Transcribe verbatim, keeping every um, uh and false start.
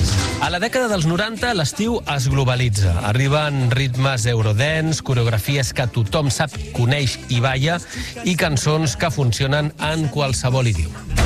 A la dècada dels noranta, l'estiu es globalitza. Arriben ritmes eurodance, coreografies que tothom sap, coneix i balla, i cançons que funcionen en qualsevol idioma.